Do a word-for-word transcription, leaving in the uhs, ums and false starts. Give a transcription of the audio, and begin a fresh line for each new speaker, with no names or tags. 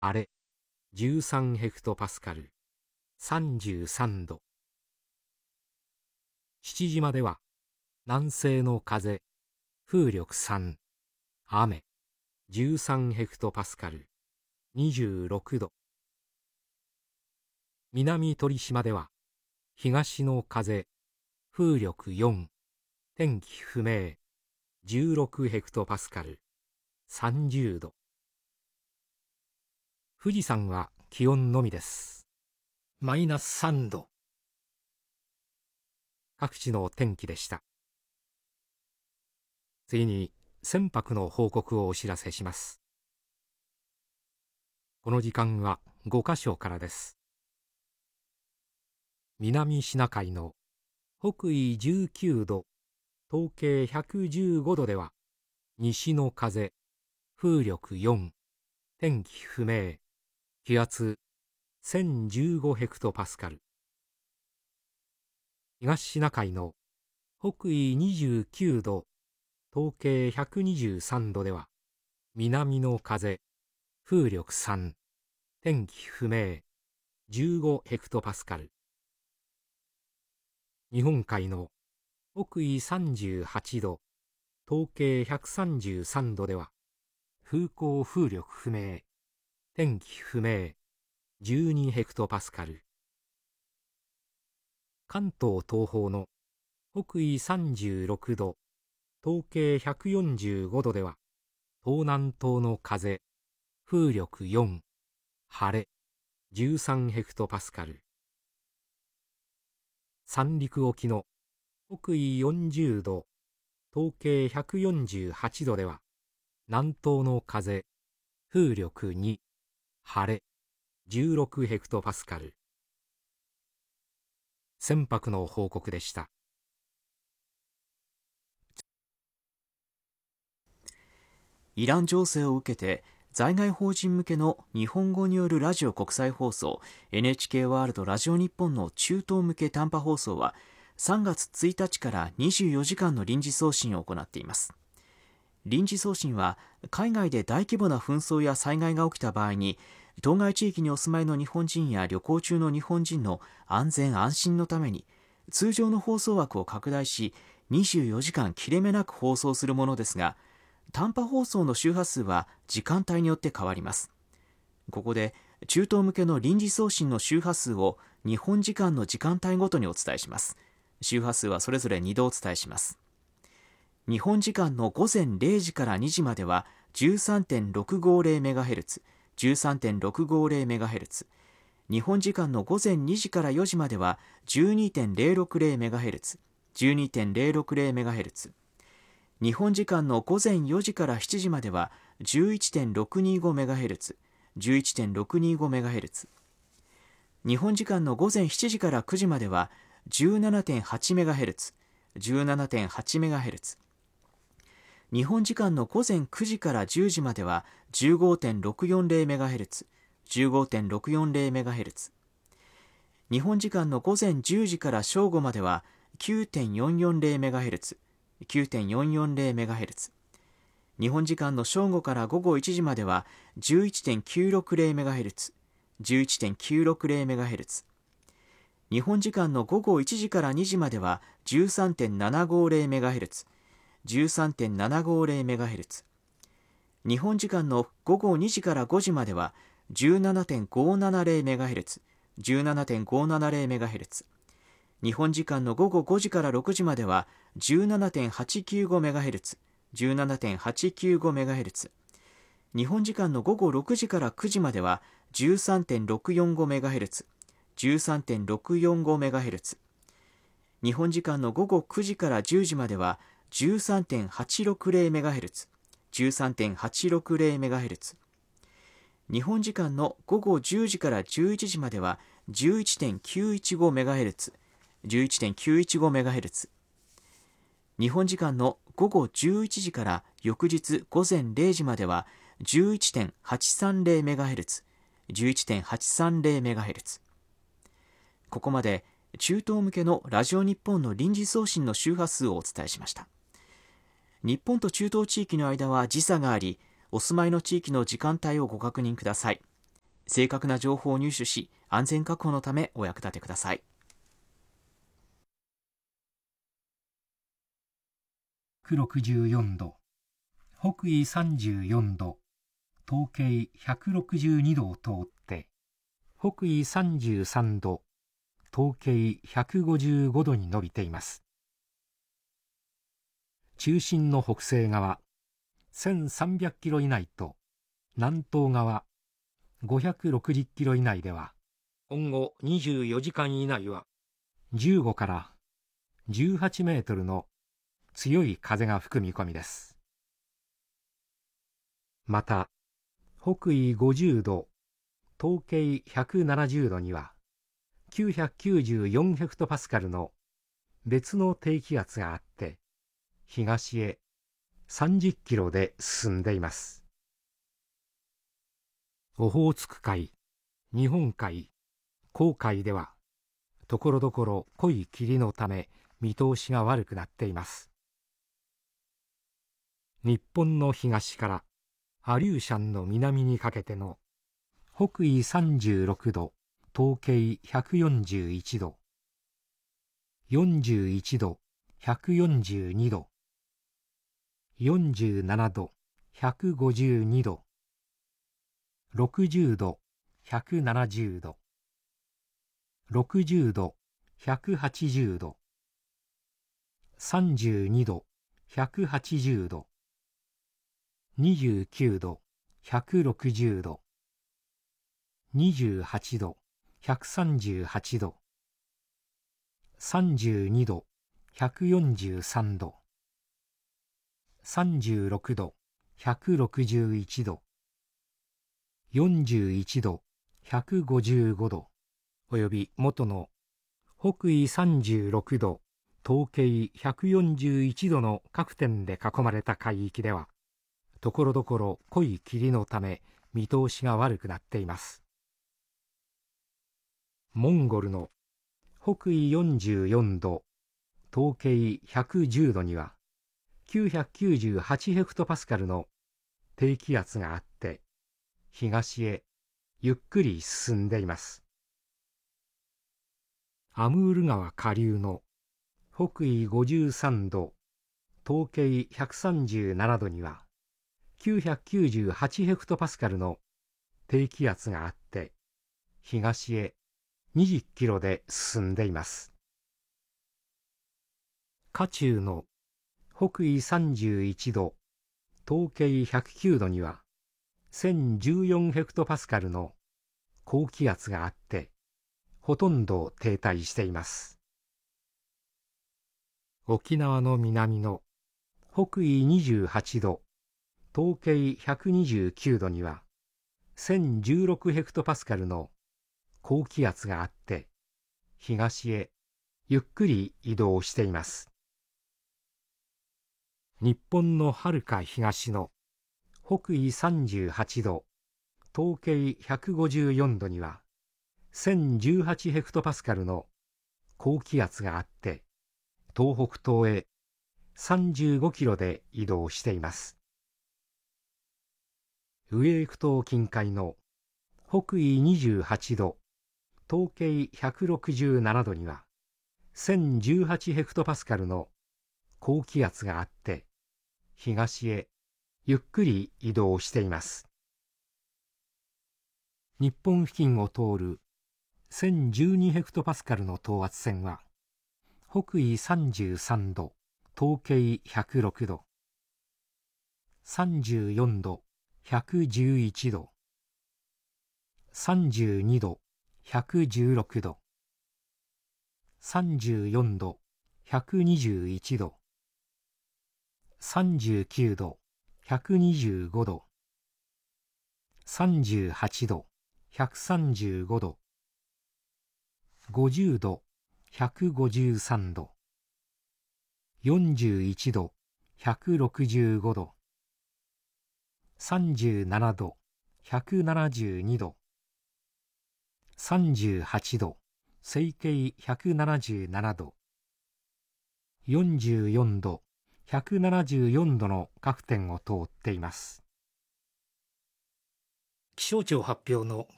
晴れ、じゅうさんヘクトパスカル、さんじゅうさんど。父島では、南西の風、風力さん、雨、じゅうさんヘクトパスカル、にじゅうろくど。南鳥島では、東の風、風力よん、天気不明、じゅうろくヘクトパスカル、さんじゅうど。富士山は気温のみです。マイナスさんど。各地の天気でした。次に船舶の報告をお知らせします。この時間はごカ所からです。南シナ海の北緯じゅうきゅうど、東経ひゃくじゅうごどでは、西の風、風力よん、天気不明、気圧せんじゅうごヘクトパスカル。東シナ海の北緯にじゅうきゅうど、東経ひゃくにじゅうさんどでは、南の風、風力さん、天気不明、じゅうごヘクトパスカル。日本海の北緯さんじゅうはちど、東経ひゃくさんじゅうさんどでは、風向風力不明、天気不明、じゅうにヘクトパスカル。関東東方の北緯さんじゅうろくど、東経ひゃくよんじゅうごどでは、東南東の風、風力よん、晴れ、じゅうさんヘクトパスカル。三陸沖の北緯よんじゅうど、東経ひゃくよんじゅうはちどでは、南東の風、風力に、晴れ、じゅうろくヘクトパスカル。船舶の報告でした。
イラン情勢を受けて、在外邦人向けの日本語によるラジオ国際放送 エヌエイチケー ワールドラジオ日本の中東向け短波放送はさんがつついたちからにじゅうよじかんの臨時送信を行っています。臨時送信は海外で大規模な紛争や災害が起きた場合に当該地域にお住まいの日本人や旅行中の日本人の安全安心のために通常の放送枠を拡大しにじゅうよじかん切れ目なく放送するものですが、短波放送の周波数は時間帯によって変わります。ここで中東向けの臨時送信の周波数を日本時間の時間帯ごとにお伝えします。周波数はそれぞれにどお伝えします。日本時間の午前れいじからにじまでは じゅうさんてんろくごゼロメガヘルツ、じゅうさんてんろくごゼロメガヘルツ、日本時間の午前にじからよじまでは じゅうにてんゼロろくゼロメガヘルツ、じゅうにてんゼロろくゼロメガヘルツ、日本時間の午前よじからしちじまでは じゅういってんろくにごメガヘルツ、じゅういってんろくにごメガヘルツ、日本時間の午前しちじからくじまでは じゅうななてんはちメガヘルツ、じゅうななてんはちメガヘルツ、日本時間の午前くじからじゅうじまでは じゅうごてんろくよんゼロメガヘルツ、じゅうごてんろくよんゼロメガヘルツ、日本時間の午前じゅうじから正午までは きゅうてんよんよんゼロメガヘルツ、きゅうてんよんよんゼロメガヘルツ、日本時間の正午から午後いちじまでは じゅういってんきゅうろくゼロメガヘルツ、じゅういってんきゅうろくゼロメガヘルツ、日本時間の午後いちじからにじまでは じゅうさんてんななごゼロメガヘルツ、じゅうさんてんななごゼロメガヘルツ、日本時間の午後にじからごじまでは じゅうななてんごななゼロメガヘルツ、じゅうななてんごななゼロメガヘルツ、日本時間の午後ごじからろくじまでは じゅうななてんはちきゅうごメガヘルツ、じゅうななてんはちきゅうごメガヘルツ、日本時間の午後ろくじからくじまでは じゅうさんてんろくよんごメガヘルツ、じゅうさんてんろくよんごメガヘルツ、日本時間の午後くじからじゅうじまでは じゅうさんてんはちろくゼロメガヘルツ、じゅうさんてんはちろくゼロメガヘルツ、日本時間の午後じゅうじからじゅういちじまでは じゅういってんきゅういちごメガヘルツ、じゅういってんきゅういちごメガヘルツ、日本時間の午後じゅういちじから翌日午前れいじまでは じゅういってんはちさんゼロメガヘルツ、じゅういってんはちさんゼロメガヘルツ。ここまで中東向けのラジオ日本の臨時送信の周波数をお伝えしました。日本と中東地域の間は時差があり、お住まいの地域の時間帯をご確認ください。 正確な情報を入手し、安全確保のためお役立てください。
ろくじゅうよんど、北緯さんじゅうよんど、東経ひゃくろくじゅうにどを通って、北緯さんじゅうさんど、東経ひゃくごじゅうごどに伸びています。中心の北西側せんさんびゃくキロ以内と南東側ごひゃくろくじゅっキロ以内では、今後にじゅうよじかん以内はじゅうごからじゅうはちメートルの強い風が吹く見込みです。また、北緯ごじゅうど、東経ひゃくななじゅうどにはきゅうひゃくきゅうじゅうよんヘクトパスカルの別の低気圧があって、東へさんじゅっキロで進んでいます。オホーツク海、日本海、黄海では、ところどころ濃い霧のため見通しが悪くなっています。日本の東からアリューシャンの南にかけての北緯さんじゅうろくど、東経ひゃくよんじゅういちど、よんじゅういちど、ひゃくよんじゅうにど、よんじゅうななど、ひゃくごじゅうにど、ろくじゅうど、ひゃくななじゅうど、ろくじゅうど、ひゃくはちじゅうど、さんじゅうにど、ひゃくはちじゅうど、にじゅうきゅうど、ひゃくろくじゅうど、にじゅうはちど、ひゃくさんじゅうはちど、さんじゅうにど、ひゃくよんじゅうさんど、さんじゅうろくど、ひゃくろくじゅういちど、よんじゅういちど、ひゃくごじゅうごど、および元の北緯さんじゅうろくど、東経ひゃくよんじゅういちどの各点で囲まれた海域では、ところどころ濃い霧のため見通しが悪くなっています。モンゴルの北緯よんじゅうよんど、東経ひゃくじゅうどにはきゅうひゃくきゅうじゅうはちヘクトパスカルの低気圧があって、東へゆっくり進んでいます。アムール川下流の北緯ごじゅうさんど、東経ひゃくさんじゅうななどにはきゅうひゃくきゅうじゅうはちヘクトパスカルの低気圧があって、東へにじゅっキロで進んでいます。渦中の北緯さんじゅういちど、東経ひゃくきゅうどにはせんじゅうよんヘクトパスカルの高気圧があって、ほとんど停滞しています。沖縄の南の北緯にじゅうはちど、東経ひゃくにじゅうきゅうどにはせんじゅうろくヘクトパスカルの高気圧があって、東へゆっくり移動しています。日本のはるか東の北緯さんじゅうはちど、東経ひゃくごじゅうよんどにはせんじゅうはちヘクトパスカルの高気圧があって、東北東へさんじゅうごキロで移動しています。ウエーク島近海の北緯にじゅうはちど、東経ひゃくろくじゅうななどにはせんじゅうはちヘクトパスカルの高気圧があって、東へゆっくり移動しています。日本付近を通るせんじゅうにヘクトパスカルの等圧線は、北緯さんじゅうさんど、東経ひゃくろくど、さんじゅうよんど、ひゃくじゅういちど、さんじゅうにど、ひゃくじゅうろくど、さんじゅうよんど、ひゃくにじゅういちど、さんじゅうきゅうど、ひゃくにじゅうごど、さんじゅうはちど、ひゃくさんじゅうごど、ごじゅうど、ひゃくごじゅうさんど、よんじゅういちど、ひゃくろくじゅうごど、さんじゅうななど、ひゃくななじゅうにど、さんじゅうはちど、西経ひゃくななじゅうななど、よんじゅうよんど、ひゃくななじゅうよんどの各点を通っています。気象庁発表の